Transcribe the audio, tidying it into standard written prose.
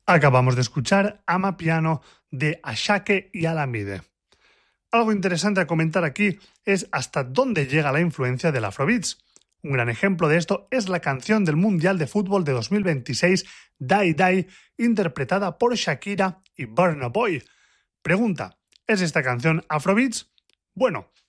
Acabamos de escuchar Amapiano de Ashake y Alamide. Algo interesante a comentar aquí es hasta dónde llega la influencia del Afrobeats. Un gran ejemplo de esto es la canción del Mundial de Fútbol de 2026, Die Die, interpretada por Shakira y Burna Boy. Pregunta, ¿es esta canción Afrobeats? Bueno,